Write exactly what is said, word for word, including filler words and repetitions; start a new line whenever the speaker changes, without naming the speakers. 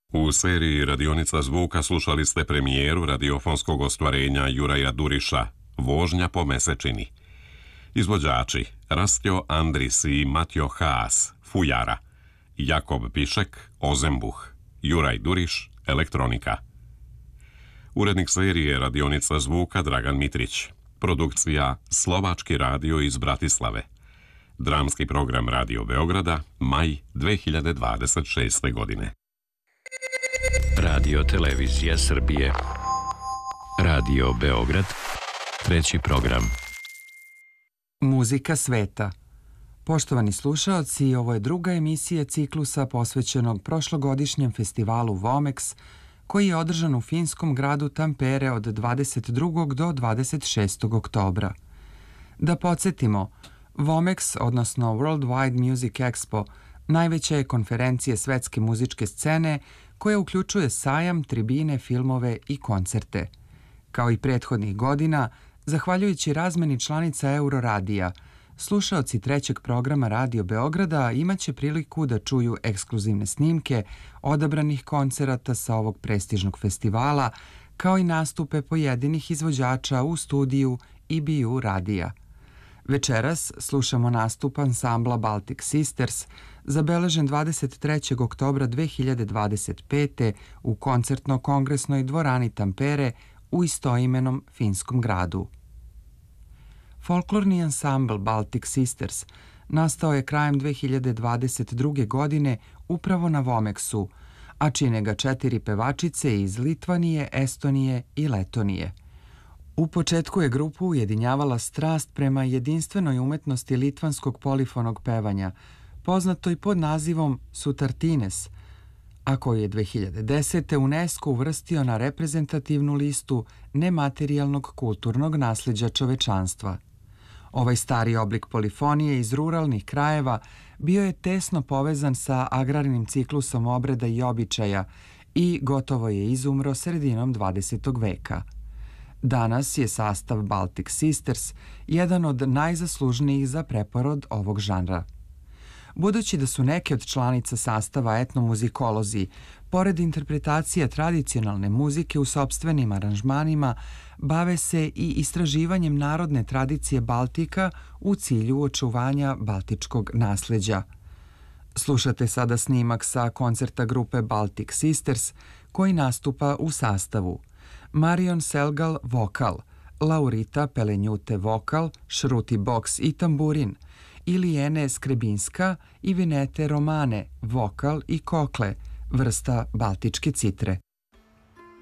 U seriji Radionica zvuka slušali ste premijeru radiofonskog ostvarenja Juraja Duriša, Vožnja po mesečini. Izvođači Rastjo Andris i Matjo Haas, Fujara, Jakob Pišek, Ozembuh, Juraj Duriš, Elektronika. Urednik serije Radionica zvuka Dragan Mitrić. Produkcija Slovački radio iz Bratislave. Dramski program Radio Beograda, maj dve hiljade dvadeset šeste. godine.
Radio Televizija Srbije. Radio Beograd. Treći program.
Muzika sveta. Poštovani slušaoci, ovo je druga emisija ciklusa posvećenog prošlogodišnjem festivalu Vomex, koji je održan u finskom gradu Tampere od dvadeset drugog do dvadeset šestog oktobra. Da podsjetimo, Vomex, odnosno World Wide Music Expo, najveća je konferencija svetske muzičke scene koja uključuje sajam, tribine, filmove i koncerte. Kao i prethodnih godina, zahvaljujući razmeni članica Euroradija, slušaoci trećeg programa Radio Beograda imaće priliku da čuju ekskluzivne snimke odabranih koncerata sa ovog prestižnog festivala, kao i nastupe pojedinih izvođača u studiju I B U radija. Večeras slušamo nastup ansambla Baltic Sisters, zabeležen dvadeset trećeg oktobra dve hiljade dvadeset pete. u koncertno-kongresnoj dvorani Tampere u istoimenom finskom gradu. Folklorni ansambl Baltic Sisters nastao je krajem dve hiljade dvadeset druge. godine upravo na Vomexu, a čine ga četiri pevačice iz Litvanije, Estonije i Letonije. U početku je grupu ujedinjavala strast prema jedinstvenoj umetnosti litvanskog polifonog pevanja, poznato i pod nazivom Sutartines, a koju je dve hiljade desete. UNESCO uvrstio na reprezentativnu listu nematerijalnog kulturnog nasleđa čovečanstva. Ovaj stari oblik polifonije iz ruralnih krajeva bio je tesno povezan sa agrarnim ciklusom obreda i običaja i gotovo je izumro sredinom dvadesetog veka. Danas je sastav Baltic Sisters jedan od najzaslužnijih za preporod ovog žanra. Budući da su neke od članica sastava etnomuzikolozi, pored interpretacija tradicionalne muzike u sopstvenim aranžmanima, bave se i istraživanjem narodne tradicije Baltika u cilju očuvanja baltičkog nasleđa. Slušate sada snimak sa koncerta grupe Baltic Sisters koji nastupa u sastavu Marion Selgal vokal, Laurita Pelenjute vokal, šruti boks i tamburin, Ilijene Skrebinska i Vinete Romane vokal i kokle, vrsta baltičke citre.